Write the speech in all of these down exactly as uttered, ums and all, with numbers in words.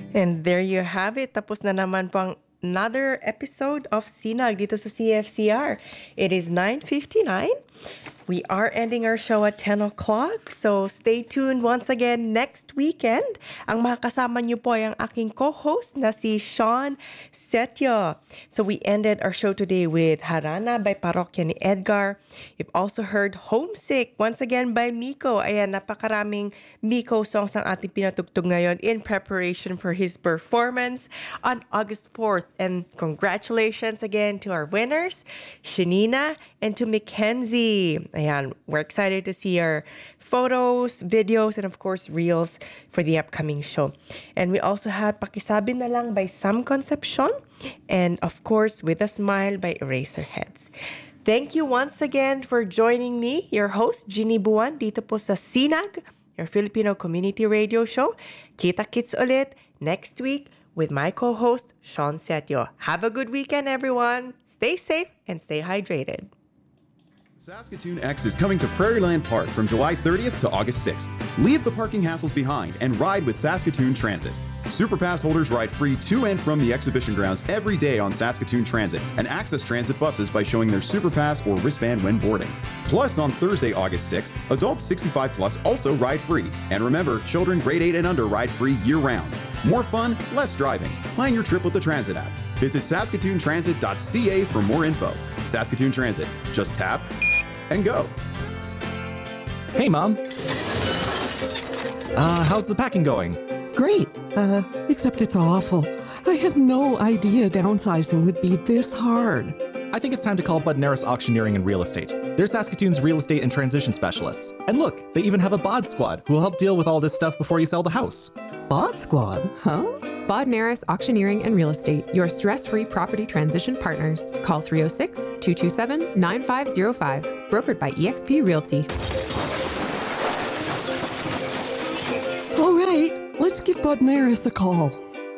And there you have it. Tapos na naman po ang another episode of Sinag dito sa C F C R. It is nine fifty-nine. We are ending our show at ten o'clock. So stay tuned once again next weekend. Ang makakasama niyo po ay ang aking co-host na si Sean Setio. So we ended our show today with Harana by Parokya ni Edgar. You've also heard Homesick once again by Miko. Ayan, napakaraming Miko songs ang ating pinatugtog ngayon in preparation for his performance on August fourth. And congratulations again to our winners, Shanina and to Mackenzie. Ayan, we're excited to see our photos, videos, and of course, reels for the upcoming show. And we also had Pakisabi na lang by Sam Concepcion, and of course, With a Smile by Eraserheads. Thank you once again for joining me, your host, Ginny Buwan, dito po sa Sinag, your Filipino community radio show. Kita-kits ulit next week with my co-host, Sean Setio. Have a good weekend, everyone. Stay safe and stay hydrated. Saskatoon X is coming to Prairieland Park from July thirtieth to August sixth. Leave the parking hassles behind and ride with Saskatoon Transit. Superpass holders ride free to and from the exhibition grounds every day on Saskatoon Transit and access transit buses by showing their Superpass or wristband when boarding. Plus, on Thursday, August sixth, adults sixty-five plus also ride free. And remember, children grade eight and under ride free year-round. More fun, less driving. Plan your trip with the Transit app. Visit saskatoon transit dot c a for more info. Saskatoon Transit. Just tap and go. Hey, Mom. Uh, how's the packing going? Great, uh, except it's awful. I had no idea downsizing would be this hard. I think it's time to call Budnaris Auctioneering and Real Estate. They're Saskatoon's real estate and transition specialists. And look, they even have a bod squad who will help deal with all this stuff before you sell the house. Bod squad, huh? Bodnaris Auctioneering and Real Estate, your stress-free property transition partners. Call three oh six, two two seven, nine five oh five. Brokered by E X P Realty. All right, let's give Bodnaris a call.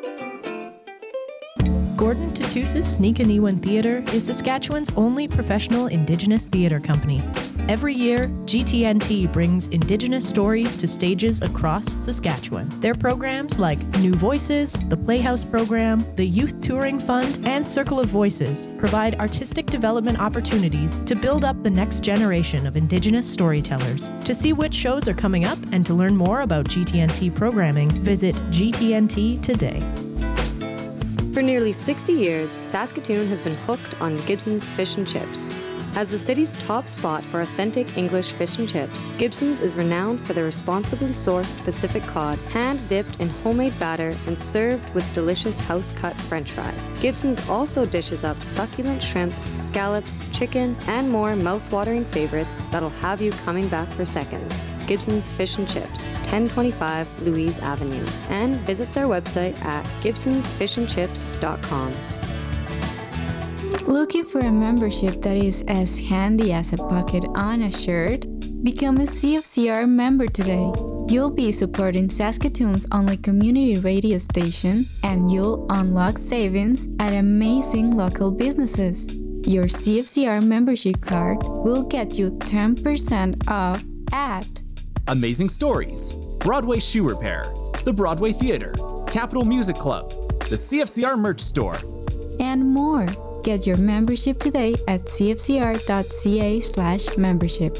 Gordon Tatusis Sneakaniwan Theatre is Saskatchewan's only professional Indigenous theatre company. Every year, G T N T brings Indigenous stories to stages across Saskatchewan. Their programs like New Voices, the Playhouse Program, the Youth Touring Fund, and Circle of Voices provide artistic development opportunities to build up the next generation of Indigenous storytellers. To see which shows are coming up and to learn more about G T N T programming, visit G T N T today. For nearly sixty years, Saskatoon has been hooked on Gibson's Fish and Chips. As the city's top spot for authentic English fish and chips, Gibson's is renowned for their responsibly sourced Pacific cod, hand-dipped in homemade batter and served with delicious house-cut French fries. Gibson's also dishes up succulent shrimp, scallops, chicken, and more mouth-watering favorites that'll have you coming back for seconds. Gibson's Fish and Chips, ten twenty-five Louise Avenue, and visit their website at gibsons fish and chips dot com. Looking for a membership that is as handy as a pocket on a shirt? Become a C F C R member today. You'll be supporting Saskatoon's only community radio station, and you'll unlock savings at amazing local businesses. Your C F C R membership card will get you ten percent off at Amazing Stories, Broadway Shoe Repair, the Broadway Theater, Capital Music Club, the C F C R Merch Store, and more. Get your membership today at c f c r dot c a slash membership.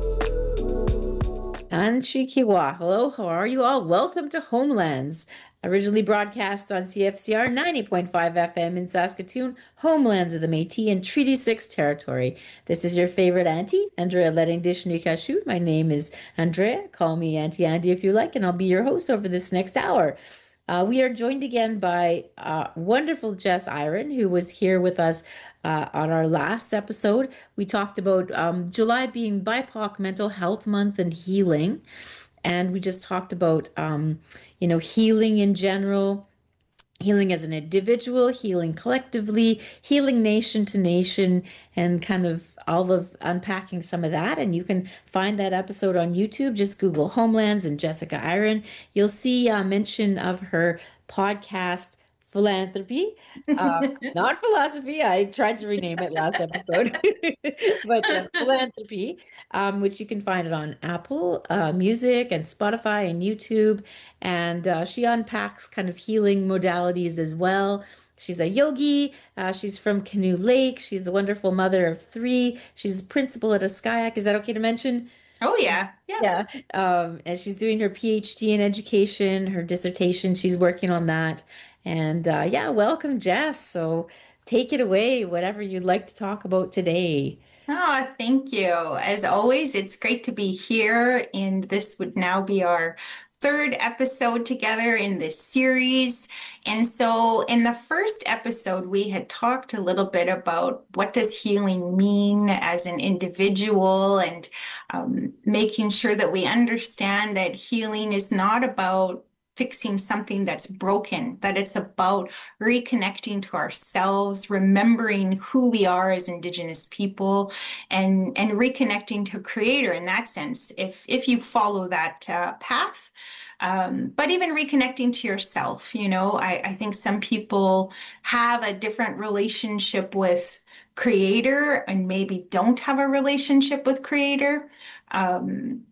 Anchikiwa. Hello, how are you all? Welcome to Homelands, originally broadcast on C F C R ninety point five F M in Saskatoon, homelands of the Métis and Treaty six territory. This is your favorite auntie, Andrea Leding-Dishnikashu. My name is Andrea. Call me Auntie Andy if you like, and I'll be your host over this next hour. Uh, we are joined again by uh, wonderful Jess Iron, who was here with us uh, on our last episode. We talked about um, July being B I P O C Mental Health Month and healing. And we just talked about, um, you know, healing in general, healing as an individual, healing collectively, healing nation to nation, and kind of all of unpacking some of that. And you can find that episode on YouTube. Just Google Homelands and Jessica Iron. You'll see a mention of her podcast, philanthropy, uh, not philosophy. I tried to rename it last episode, but uh, philanthropy, um, which you can find it on Apple uh, Music and Spotify and YouTube. And uh, she unpacks kind of healing modalities as well. She's a yogi. Uh, she's from Canoe Lake. She's the wonderful mother of three. She's the principal at a Skyac. Is that okay to mention? Oh, yeah. Yeah. Yeah. Um, and she's doing her PhD in education, her dissertation. She's working on that. And uh, yeah, welcome, Jess. So take it away, whatever you'd like to talk about today. Oh, thank you. As always, it's great to be here. And this would now be our third episode together in this series. And so in the first episode, we had talked a little bit about what does healing mean as an individual, and um, making sure that we understand that healing is not about fixing something that's broken, that it's about reconnecting to ourselves, remembering who we are as Indigenous people, and, and reconnecting to Creator in that sense, if, if you follow that uh, path. Um, but even reconnecting to yourself, you know, I, I think some people have a different relationship with Creator and maybe don't have a relationship with Creator. Um,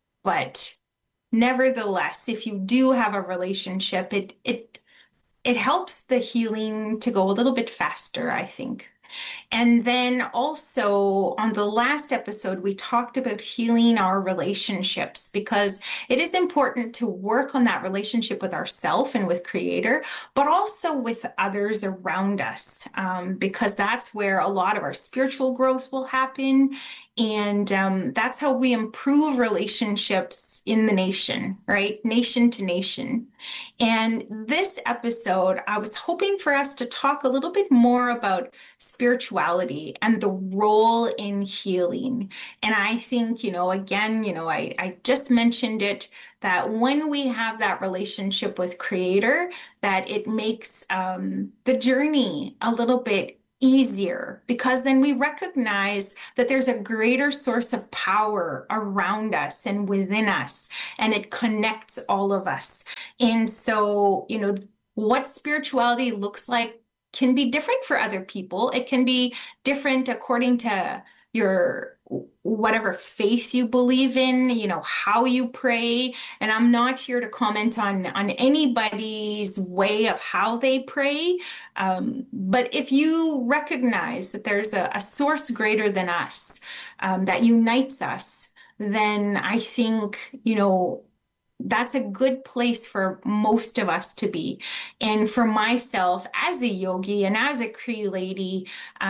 but nevertheless, if you do have a relationship, it it it helps the healing to go a little bit faster, I think. And then also on the last episode, we talked about healing our relationships, because it is important to work on that relationship with ourselves and with Creator, but also with others around us, um, because that's where a lot of our spiritual growth will happen. And um, that's how we improve relationships in the nation, right? Nation to nation. And this episode, I was hoping for us to talk a little bit more about spirituality and the role in healing. And I think, you know, again, you know, I, I just mentioned it, that when we have that relationship with Creator, that it makes um, the journey a little bit easier, because then we recognize that there's a greater source of power around us and within us, and it connects all of us. And so, you know, what spirituality looks like can be different for other people. It can be different according to your whatever faith you believe in, you know, how you pray. And I'm not here to comment on, on anybody's way of how they pray. Um, but if you recognize that there's a, a source greater than us, um, that unites us, then I think, you know, that's a good place for most of us to be. And for myself as a yogi and as a Cree lady,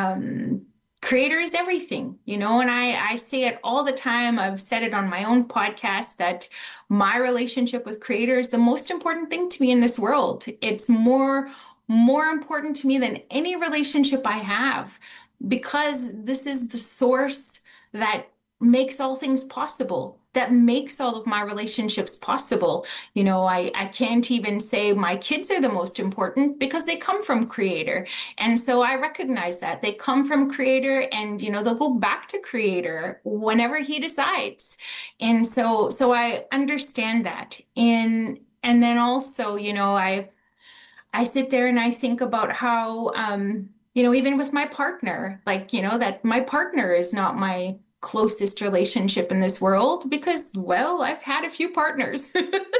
um, Creator is everything, you know, and I, I say it all the time. I've said it on my own podcast that my relationship with Creator is the most important thing to me in this world. It's more, more important to me than any relationship I have, because this is the source that makes all things possible, that makes all of my relationships possible. You know, I, I can't even say my kids are the most important, because they come from Creator. And so I recognize that they come from Creator, and, you know, they'll go back to Creator whenever He decides. And so, so I understand that. And, and then also, you know, I, I sit there and I think about how, um, you know, even with my partner, like, you know, that my partner is not my closest relationship in this world, because, well, I've had a few partners.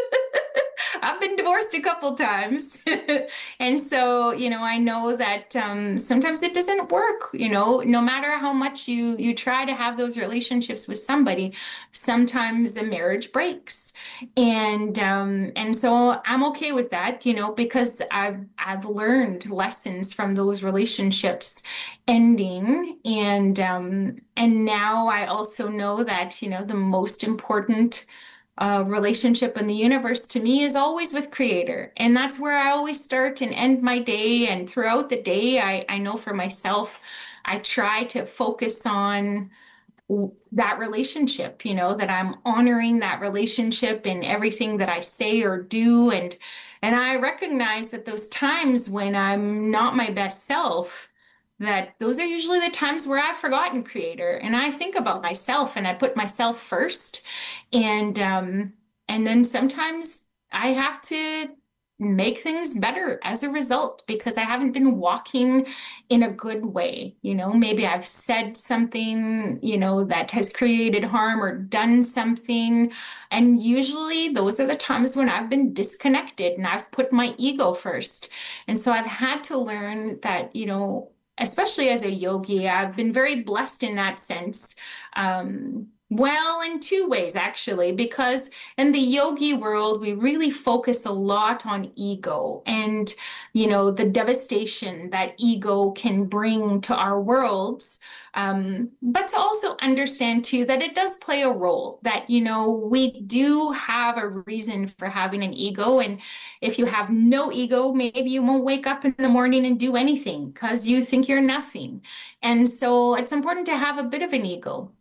I've been divorced a couple times. And so, you know, I know that um, sometimes it doesn't work, you know, no matter how much you, you try to have those relationships with somebody, sometimes the marriage breaks. And, um, and so I'm okay with that, you know, because I've, I've learned lessons from those relationships ending. And, um, and now I also know that, you know, the most important Uh, relationship in the universe to me is always with Creator. And that's where I always start and end my day. And throughout the day, I, I know for myself, I try to focus on that relationship, you know, that I'm honoring that relationship in everything that I say or do. And, and I recognize that those times when I'm not my best self, that those are usually the times where I've forgotten Creator, and I think about myself and I put myself first. And, um, and then sometimes I have to make things better as a result because I haven't been walking in a good way. You know, maybe I've said something, you know, that has created harm or done something. And usually those are the times when I've been disconnected and I've put my ego first. And so I've had to learn that, you know, especially as a yogi, I've been very blessed in that sense. Um, Well, in two ways, actually, because in the yogi world, we really focus a lot on ego and, you know, the devastation that ego can bring to our worlds. Um, but to also understand, too, that it does play a role, that, you know, we do have a reason for having an ego. And if you have no ego, maybe you won't wake up in the morning and do anything because you think you're nothing. And so it's important to have a bit of an ego,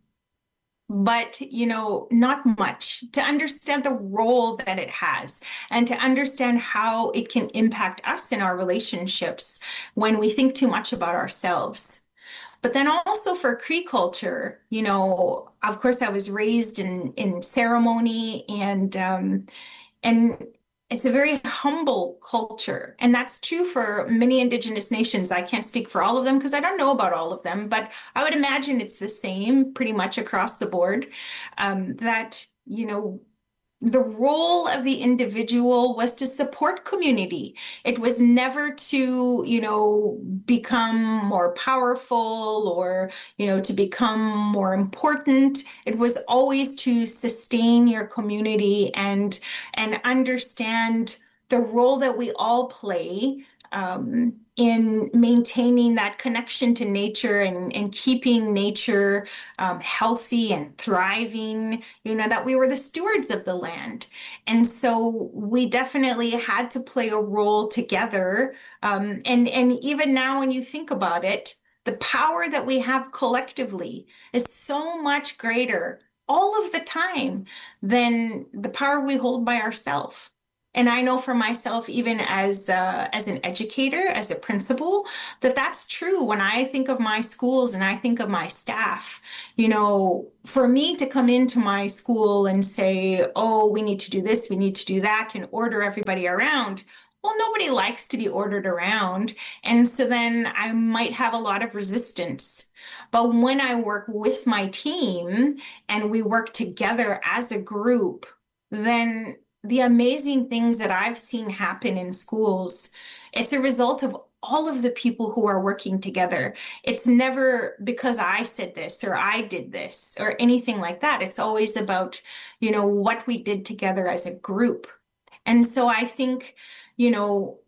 but, you know, not much, to understand the role that it has and to understand how it can impact us in our relationships when we think too much about ourselves. But then also for Cree culture, you know, of course, I was raised in, in ceremony and, um, and it's a very humble culture. And that's true for many Indigenous nations. I can't speak for all of them because I don't know about all of them, but I would imagine it's the same pretty much across the board. Um, that, you know, the role of the individual was to support community. It was never to, you know, become more powerful or, you know, to become more important. It was always to sustain your community and and understand the role that we all play um, in maintaining that connection to nature and, and keeping nature um, healthy and thriving, you know, that we were the stewards of the land. And so we definitely had to play a role together. Um, and, and even now, when you think about it, the power that we have collectively is so much greater all of the time than the power we hold by ourselves. And I know for myself, even as uh, as an educator, as a principal, that that's true. When I think of my schools and I think of my staff, you know, for me to come into my school and say, oh, we need to do this, we need to do that, and order everybody around. Well, nobody likes to be ordered around. And so then I might have a lot of resistance. But when I work with my team and we work together as a group, then the amazing things that I've seen happen in schools, it's a result of all of the people who are working together. It's never because I said this or I did this or anything like that. It's always about, you know, what we did together as a group. And so I think, you know,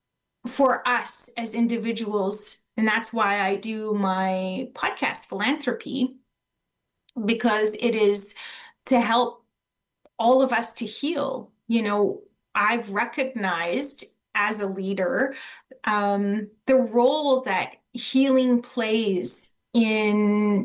for us as individuals, and that's why I do my podcast, Philanthropy, because it is to help all of us to heal. You know, I've recognized as a leader um, the role that healing plays in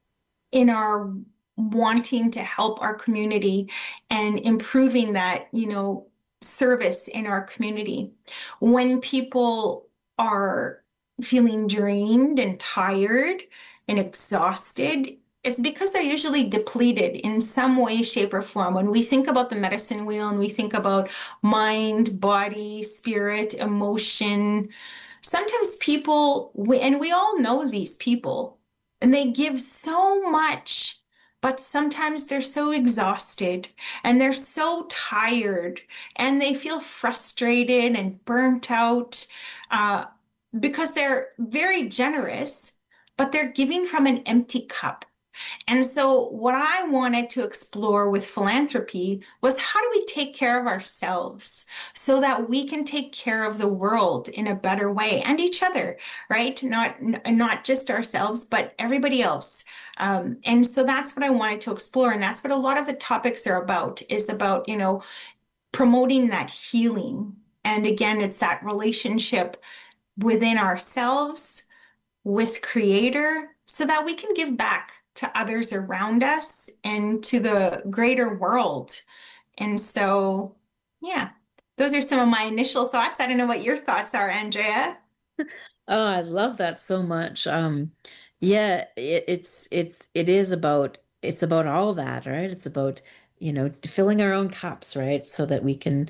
in our wanting to help our community and improving that, you know, service in our community. When people are feeling drained and tired and exhausted, it's because they're usually depleted in some way, shape, or form. When we think about the medicine wheel and we think about mind, body, spirit, emotion, sometimes people, and we all know these people, and they give so much, but sometimes they're so exhausted and they're so tired and they feel frustrated and burnt out uh, because they're very generous, but they're giving from an empty cup. And so what I wanted to explore with philanthropy was how do we take care of ourselves so that we can take care of the world in a better way and each other, right? Not, not just ourselves, but everybody else. Um, and so that's what I wanted to explore. And that's what a lot of the topics are about, is about, you know, promoting that healing. And again, it's that relationship within ourselves, with Creator, so that we can give back to others around us and to the greater world. And so, yeah, those are some of my initial thoughts. I don't know what your thoughts are, Andrea. Oh, I love that so much. Um, yeah, it, it's it's it is about it's about all that, right? It's about, you know, filling our own cups, right? So that we can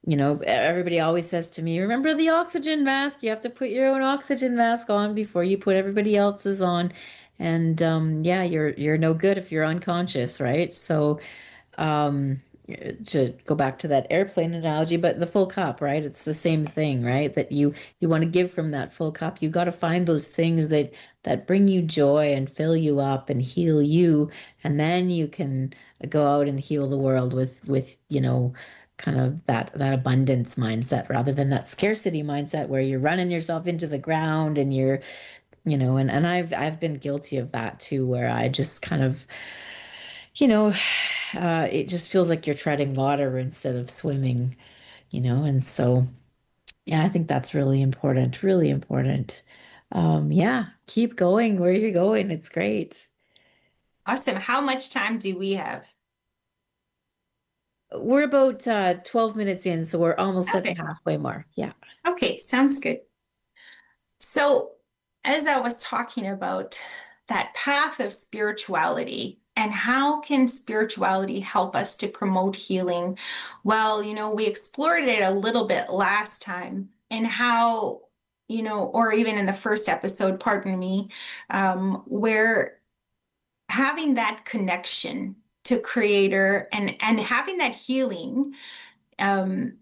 you know, everybody always says to me, remember the oxygen mask? You have to put your own oxygen mask on before you put everybody else's on. And um, yeah, you're you're no good if you're unconscious, right? So um, to go back to that airplane analogy, but the full cup, right? It's the same thing, right? That you you want to give from that full cup. You got to find those things that that bring you joy and fill you up and heal you, and then you can go out and heal the world with with, you know, kind of that that abundance mindset rather than that scarcity mindset where you're running yourself into the ground and you're, you know, and and I've I've been guilty of that too, where I just kind of, you know, uh, it just feels like you're treading water instead of swimming, you know, and so yeah, I think that's really important, really important. Um, yeah, keep going where you're going. It's great. Awesome. How much time do we have? We're about uh, twelve minutes in, so we're almost at the Okay. halfway mark. Yeah. Okay, sounds good. So, as I was talking about that path of spirituality and how can spirituality help us to promote healing? Well, you know, we explored it a little bit last time and how, you know, or even in the first episode, pardon me, um, where having that connection to creator and and having that healing um,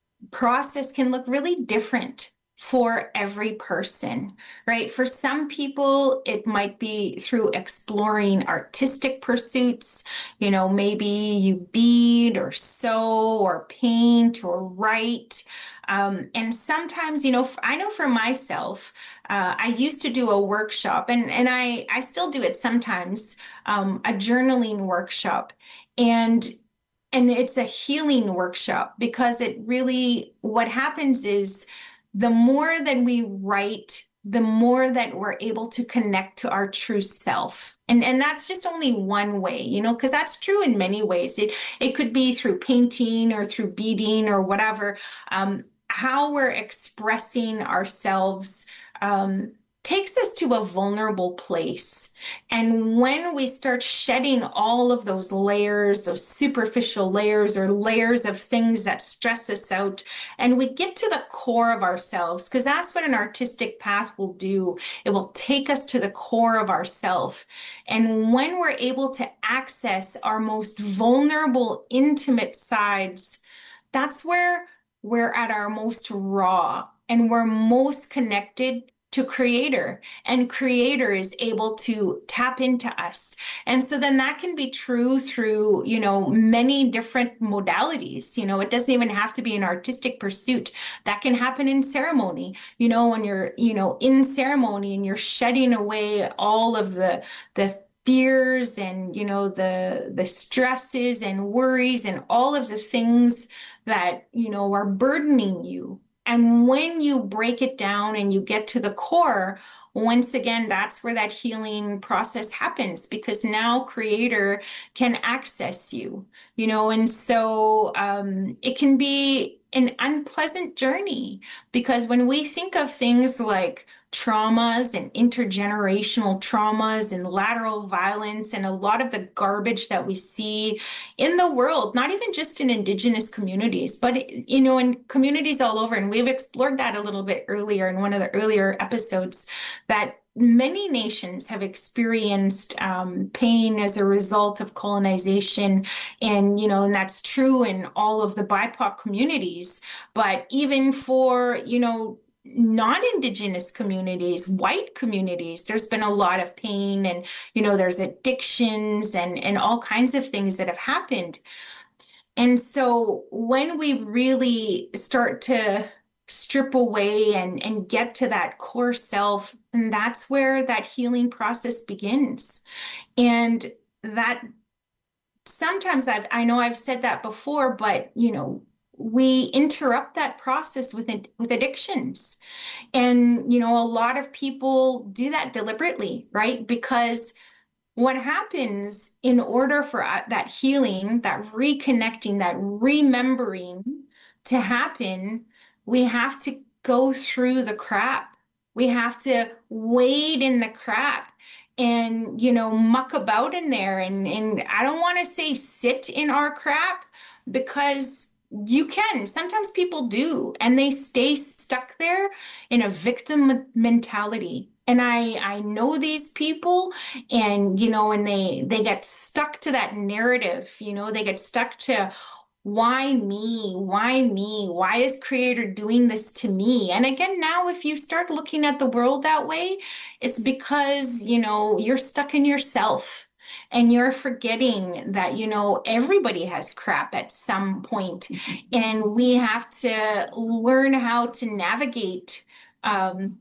process can look really different for every person, right? For some people, it might be through exploring artistic pursuits. You know, maybe you bead or sew or paint or write. Um, and sometimes, you know, I know for myself, uh, I used to do a workshop, and, and I, I still do it sometimes, um, a journaling workshop. And and it's a healing workshop because it really, what happens is the more that we write, the more that we're able to connect to our true self. And, and that's just only one way, you know, because that's true in many ways. It, it could be through painting or through beading or whatever. Um, how we're expressing ourselves um, takes us to a vulnerable place. And when we start shedding all of those layers, those superficial layers or layers of things that stress us out, and we get to the core of ourselves, because that's what an artistic path will do. It will take us to the core of ourself. And when we're able to access our most vulnerable, intimate sides, that's where we're at our most raw and we're most connected to creator, and creator is able to tap into us. And so then that can be true through, you know, many different modalities. You know, it doesn't even have to be an artistic pursuit. That can happen in ceremony, you know, when you're, you know, in ceremony and you're shedding away all of the, the fears and, you know, the, the stresses and worries and all of the things that, you know, are burdening you. And when you break it down and you get to the core, once again, that's where that healing process happens, because now creator can access you, you know, and so um, it can be an unpleasant journey, because when we think of things like traumas and intergenerational traumas and lateral violence and a lot of the garbage that we see in the world, not even just in Indigenous communities, but, you know, in communities all over. And we've explored that a little bit earlier in one of the earlier episodes, that many nations have experienced um, pain as a result of colonization. And, you know, and that's true in all of the B I P O C communities. But even for, you know, non-Indigenous communities, white communities, there's been a lot of pain, and, you know, there's addictions and, and all kinds of things that have happened. And so when we really start to strip away and, and get to that core self, and that's where that healing process begins. And that sometimes I've, I know I've said that before, but, you know, we interrupt that process with with addictions. And, you know, a lot of people do that deliberately, right? Because what happens in order for that healing, that reconnecting, that remembering to happen, we have to go through the crap. We have to wade in the crap and, you know, muck about in there. And, and I don't want to say sit in our crap, because you can. Sometimes people do, and they stay stuck there in a victim mentality. And I I know these people, and you know, and they they get stuck to that narrative, you know, they get stuck to why me? Why me? Why is Creator doing this to me? And again, now if you start looking at the world that way, it's because, you know, you're stuck in yourself. And you're forgetting that, you know, everybody has crap at some point, and we have to learn how to navigate. Um,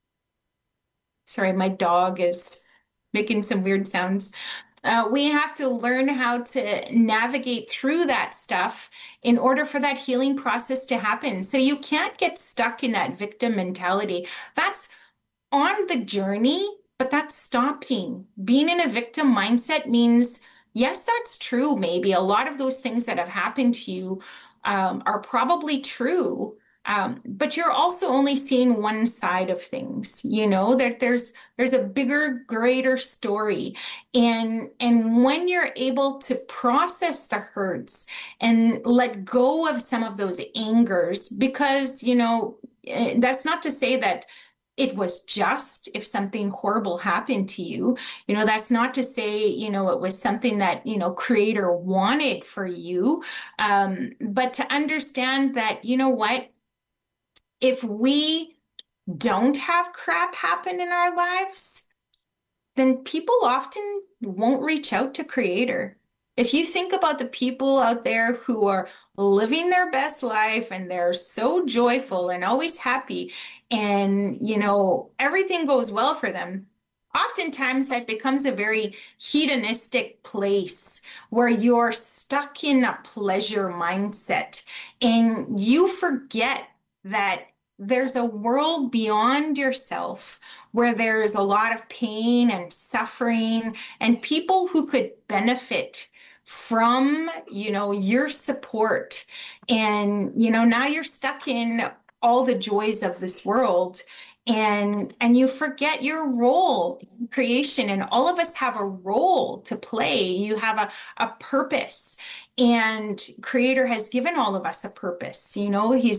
sorry, my dog is making some weird sounds. Uh, we have to learn how to navigate through that stuff in order for that healing process to happen. So you can't get stuck in that victim mentality. That's on the journey, but that's stopping. Being in a victim mindset means, yes, that's true. Maybe a lot of those things that have happened to you um, are probably true. Um, but you're also only seeing one side of things, you know, that there's there's a bigger, greater story. And and when you're able to process the hurts and let go of some of those angers, because, you know, that's not to say that it was just if something horrible happened to you, you know, that's not to say, you know, it was something that, you know, Creator wanted for you. Um, but to understand that, you know what, if we don't have crap happen in our lives, then people often won't reach out to Creator. If you think about the people out there who are living their best life and they're so joyful and always happy, and, you know, everything goes well for them, oftentimes that becomes a very hedonistic place where you're stuck in a pleasure mindset, and you forget that there's a world beyond yourself where there's a lot of pain and suffering and people who could benefit from, you know, your support. And, you know, now you're stuck in all the joys of this world, and and you forget your role in creation. And all of us have a role to play. You have a, a purpose, and Creator has given all of us a purpose. You know, he's